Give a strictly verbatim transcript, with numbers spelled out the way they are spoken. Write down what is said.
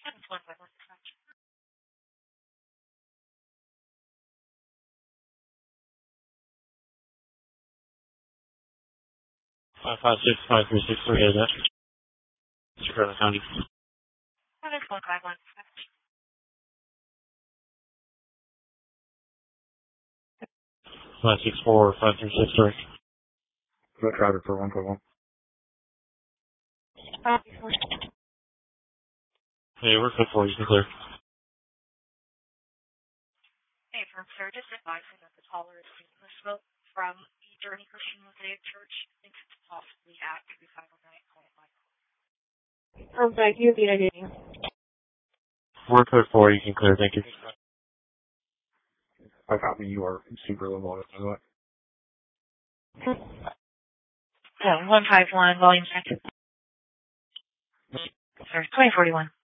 Five five six five three six three eight. Sacramento County. Five six four five three six three. Go traffic for one five one. Hey, we're good for you. You can clear. Hey, from sir, just advising that the caller is speaking smoke from Journey Christian Mosaic Church. Thinks it's possibly at two five nine point five. Perfect. You're the idea. We're good for you. You can clear. Thank you. I copy. You are super low volume, by the way. Yeah, one five one, volume check. Sorry, twenty forty-one.